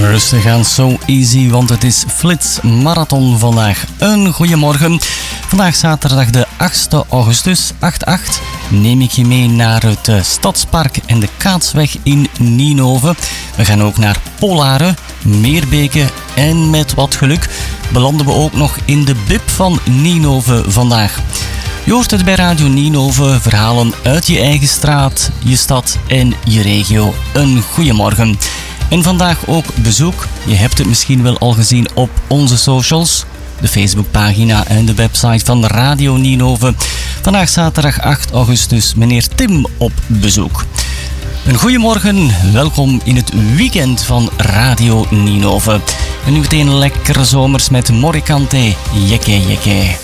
Rustig aan, so easy, want het is Flits Marathon vandaag. Een goeiemorgen. Vandaag zaterdag de 8e augustus, 8/8, neem ik je mee naar het Stadspark en de Kaatsweg in Nienhoven. We gaan ook naar Polaren, Meerbeke en met wat geluk belanden we ook nog in de Bib van Nienhoven vandaag. Je hoort het bij Radio Nienhoven, verhalen uit je eigen straat, je stad en je regio. Een goeiemorgen. En vandaag ook bezoek. Je hebt het misschien wel al gezien op onze socials. De Facebookpagina en de website van Radio Nienhoven. Vandaag zaterdag 8 augustus, meneer Tim op bezoek. Een goeiemorgen, welkom in het weekend van Radio Nienhoven. En nu meteen lekker zomers met Morricante, Jekke Jekke.